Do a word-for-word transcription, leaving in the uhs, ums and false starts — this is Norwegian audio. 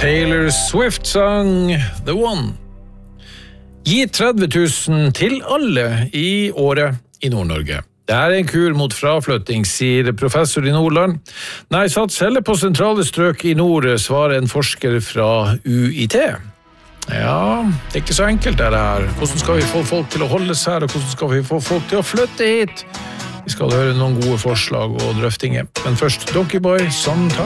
Taylor Swift sang The One. Gi tretti tusen til alle i året i Nord-Norge. Det er en kur mot fraflytting, sier professor i Nordland. Nei, sats heller på sentrale strøk i nord, svarer en forsker fra U I T. Ja, det er ikke så enkelt det her. Hvordan skal vi få folk til å holdes her, og hvordan skal vi få folk til å flytte hit? Vi skal høre noen gode forslag og drøftinger. Men først, Donkey Boy, Sometimes.